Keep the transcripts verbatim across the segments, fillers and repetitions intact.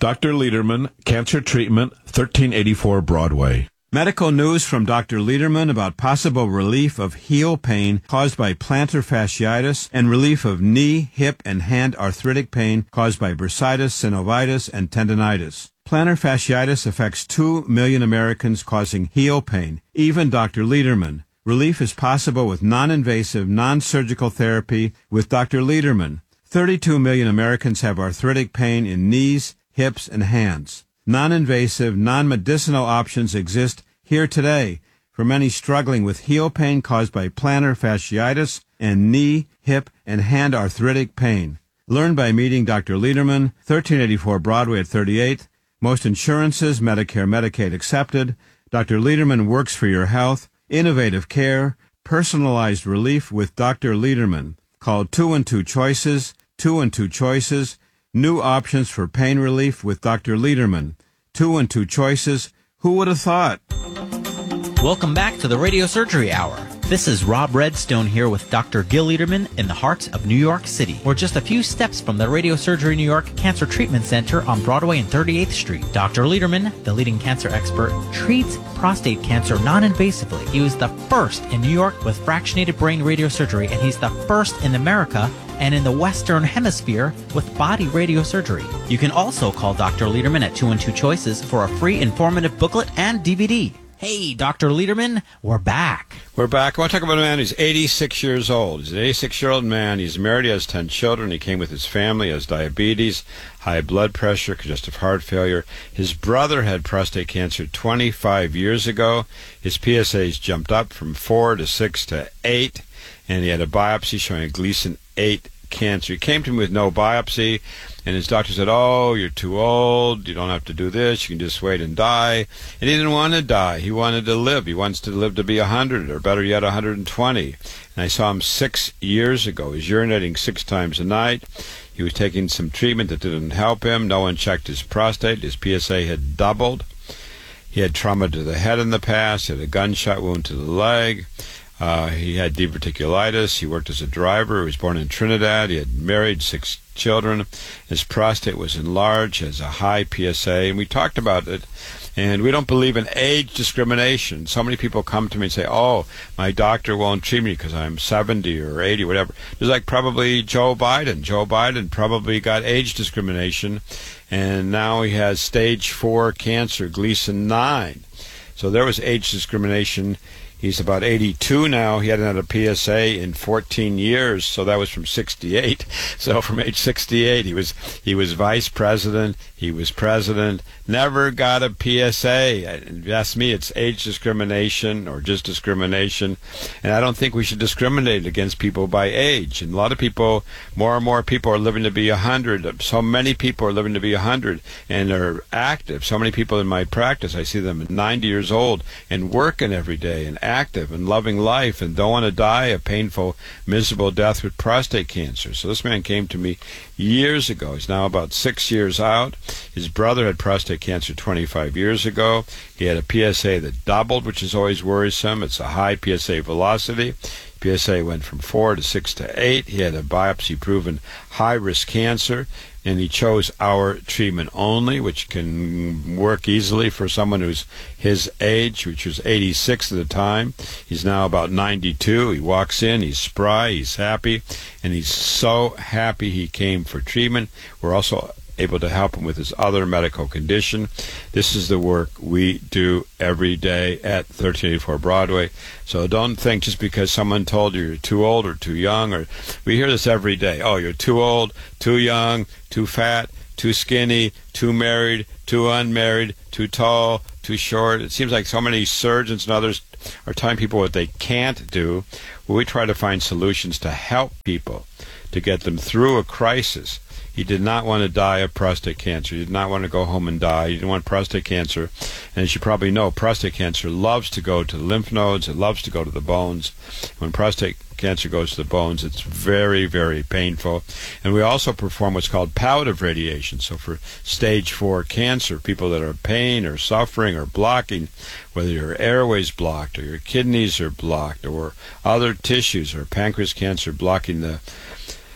Doctor Lederman, Cancer Treatment, thirteen eighty-four Broadway. Medical news from Doctor Lederman about possible relief of heel pain caused by plantar fasciitis and relief of knee, hip, and hand arthritic pain caused by bursitis, synovitis, and tendonitis. Plantar fasciitis affects two million Americans, causing heel pain. Even Doctor Lederman. Relief is possible with non-invasive, non-surgical therapy with Doctor Lederman. thirty-two million Americans have arthritic pain in knees, hips, and hands. Non-invasive, non-medicinal options exist here today for many struggling with heel pain caused by plantar fasciitis and knee, hip, and hand arthritic pain. Learn by meeting Doctor Lederman, thirteen eighty-four Broadway at thirty-eighth. Most insurances, Medicare, Medicaid accepted. Doctor Lederman works for your health. Innovative care, personalized relief with Doctor Lederman. Call two and two Choices, two and two Choices. New options for pain relief with Doctor Lederman. Two and two Choices. Who would have thought? Welcome back to the Radio Surgery Hour. This is Rob Redstone here with Doctor Gil Lederman in the heart of New York City. We're just a few steps from the Radio Surgery New York Cancer Treatment Center on Broadway and thirty-eighth Street. Doctor Lederman, the leading cancer expert, treats prostate cancer non-invasively. He was the first in New York with fractionated brain radiosurgery, and he's the first in America and in the Western Hemisphere with body radiosurgery. You can also call Doctor Lederman at two and two Choices for a free informative booklet and D V D. Hey, Doctor Lederman, we're back. We're back. I want to talk about a man who's eighty-six years old. He's an eighty-six-year-old man. He's married. He has ten children. He came with his family. He has diabetes, high blood pressure, congestive heart failure. His brother had prostate cancer twenty-five years ago. His P S As jumped up from four to six to eight, and he had a biopsy showing a Gleason eight cancer. He came to me with no biopsy, and his doctor said, oh, you're too old, you don't have to do this, you can just wait and die. And he didn't want to die. He wanted to live. He wants to live to be one hundred, or better yet, one hundred twenty. And I saw him six years ago. He's urinating six times a night. He was taking some treatment that didn't help him. No one checked his prostate. His P S A had doubled. He had trauma to the head in the past. He had a gunshot wound to the leg. Uh, he had diverticulitis. He worked as a driver. He was born in Trinidad. He had married, six children. His prostate was enlarged. He has a high P S A. And we talked about it. And we don't believe in age discrimination. So many people come to me and say, oh, my doctor won't treat me because I'm seventy or eighty, whatever. There's like probably Joe Biden. Joe Biden probably got age discrimination. And now he has stage four cancer, Gleason nine. So there was age discrimination. He's about eighty-two now. He hadn't had a P S A in fourteen years, so that was from sixty-eight. So from age sixty-eight, he was he was vice president, he was president, never got a P S A. If you ask me, it's age discrimination or just discrimination. And I don't think we should discriminate against people by age. And a lot of people, more and more people are living to be one hundred. So many people are living to be one hundred and are active. So many people in my practice, I see them at ninety years old and working every day and active and loving life and don't want to die a painful, miserable death with prostate cancer. So this man came to me years ago. He's now about six years out. His brother had prostate cancer twenty-five years ago. He had a P S A that doubled, which is always worrisome. It's a high P S A velocity. P S A went from four to six to eight. He had a biopsy-proven high-risk cancer, and he chose our treatment only, which can work easily for someone who's his age, which was eighty-six at the time. He's now about ninety-two. He walks in, he's spry, he's happy, and he's so happy he came for treatment. We're also able to help him with his other medical condition. This is the work we do every day at thirteen eighty-four Broadway. So don't think just because someone told you you're too old or too young, or we hear this every day. Oh, you're too old, too young, too fat, too skinny, too married, too unmarried, too tall, too short. It seems like so many surgeons and others are telling people what they can't do. Well, we try to find solutions to help people, to get them through a crisis. He did not want to die of prostate cancer. He did not want to go home and die. He didn't want prostate cancer. And as you probably know, prostate cancer loves to go to the lymph nodes. It loves to go to the bones. When prostate cancer goes to the bones, it's very, very painful. And we also perform what's called palliative radiation. So for stage four cancer, people that are in pain or suffering or blocking, whether your airway's blocked or your kidneys are blocked or other tissues, or pancreas cancer blocking the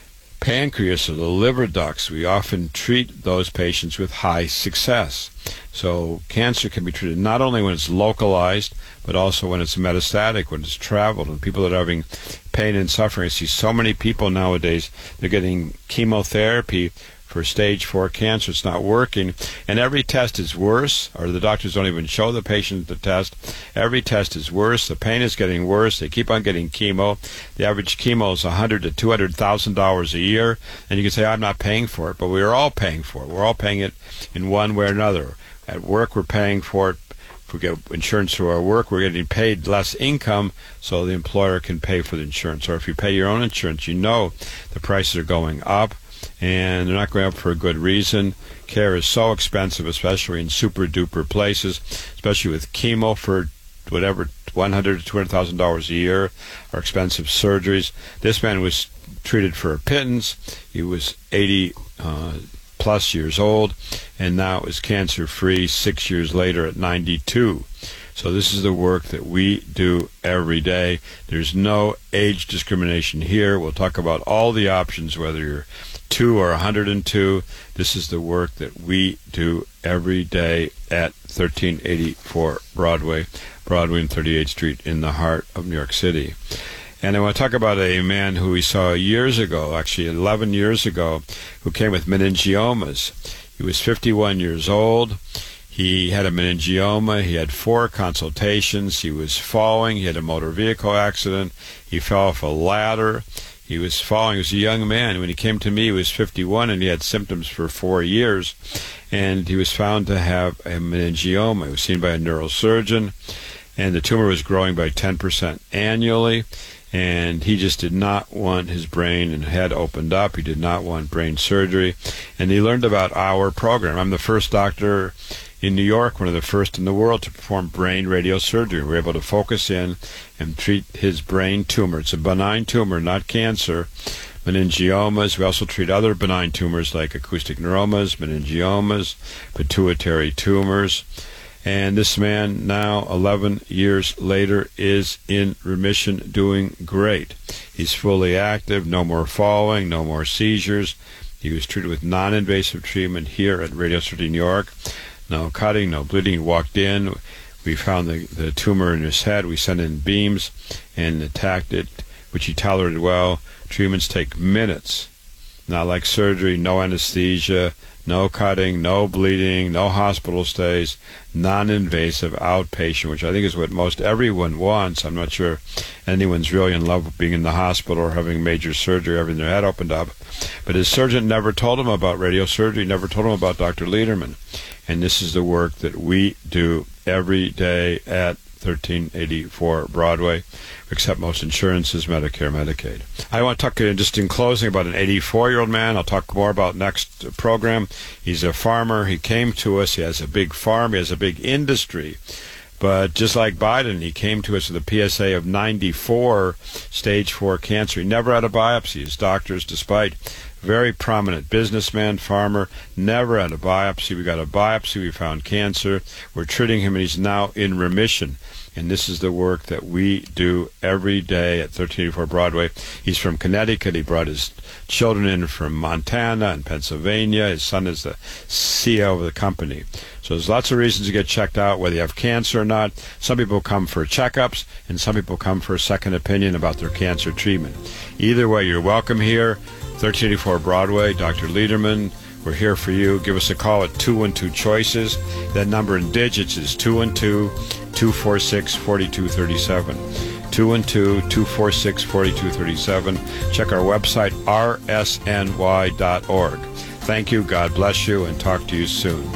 pancreas or the liver ducts, we often treat those patients with high success. So cancer can be treated not only when it's localized, but also when it's metastatic, when it's traveled, and people that are having pain and suffering. I see so many people nowadays, they're getting chemotherapy for stage four cancer. It's not working, and every test is worse, or the doctors don't even show the patient the test. Every test is worse. The pain is getting worse. They keep on getting chemo. The average chemo is one hundred to two hundred thousand dollars a year, and you can say, I'm not paying for it, but we're all paying for it. We're all paying it in one way or another. At work, we're paying for it. If we get insurance through our work, we're getting paid less income, so the employer can pay for the insurance. Or if you pay your own insurance, you know the prices are going up, and they're not going up for a good reason. Care is so expensive, especially in super-duper places, especially with chemo for whatever, one hundred thousand to two hundred thousand dollars a year, or expensive surgeries. This man was treated for a pittance. He was eighty uh, plus years old, and now is cancer-free six years later at ninety-two. So this is the work that we do every day. There's no age discrimination here. We'll talk about all the options, whether you're two or one hundred two. This is the work that we do every day at thirteen eighty-four Broadway, Broadway and thirty-eighth Street in the heart of New York City. And I want to talk about a man who we saw years ago, actually eleven years ago, who came with meningiomas. He was fifty-one years old. He had a meningioma. He had four consultations. He was falling. He had a motor vehicle accident. He fell off a ladder. He was falling. He was a young man. When he came to me, he was fifty-one, and he had symptoms for four years. And he was found to have a meningioma. He was seen by a neurosurgeon, and the tumor was growing by ten percent annually. And he just did not want his brain and head opened up. He did not want brain surgery. And he learned about our program. I'm the first doctor in New York, one of the first in the world, to perform brain radiosurgery. We were able to focus in and treat his brain tumor. It's a benign tumor, not cancer. Meningiomas. We also treat other benign tumors like acoustic neuromas, meningiomas, pituitary tumors. And this man now, eleven years later, is in remission, doing great. He's fully active, no more falling, no more seizures. He was treated with non-invasive treatment here at Radiosurgery New York. No cutting, no bleeding. He walked in. We found the, the tumor in his head. We sent in beams and attacked it, which he tolerated well. Treatments take minutes. Not like surgery, no anesthesia, no cutting, no bleeding, no hospital stays, non-invasive outpatient, which I think is what most everyone wants. I'm not sure anyone's really in love with being in the hospital or having major surgery, having their head opened up. But his surgeon never told him about radiosurgery, never told him about Doctor Lederman. And this is the work that we do every day at thirteen eighty-four Broadway. We accept most insurances, Medicare, Medicaid. I want to talk uh, just in closing about an eighty-four-year-old man. I'll talk more about next program. He's a farmer. He came to us. He has a big farm. He has a big industry. But just like Biden, he came to us with a P S A of ninety-four, stage four cancer. He never had a biopsy. His doctors, despite very prominent businessman, farmer, never had a biopsy. We got a biopsy. We found cancer. We're treating him, and he's now in remission. And this is the work that we do every day at thirteen eighty-four Broadway. He's from Connecticut. He brought his children in from Montana and Pennsylvania. His son is the C E O of the company. So there's lots of reasons to get checked out, whether you have cancer or not. Some people come for checkups, and some people come for a second opinion about their cancer treatment. Either way, you're welcome here. thirteen eighty-four Broadway, Doctor Lederman. We're here for you. Give us a call at two one two choices. That number in digits is two one two, two four six, four two three seven. two one two, two four six, four two three seven. Check our website, r s n y dot org. Thank you. God bless you, and talk to you soon.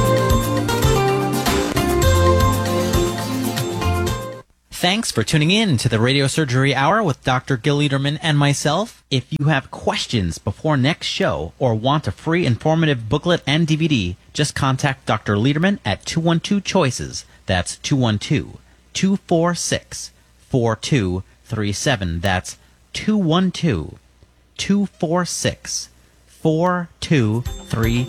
Thanks for tuning in to the Radio Surgery Hour with Doctor Gil Lederman and myself. If you have questions before next show or want a free informative booklet and D V D, just contact Doctor Lederman at two one two choices. That's two one two, two four six, four two three seven. That's two one two, two four six, four two three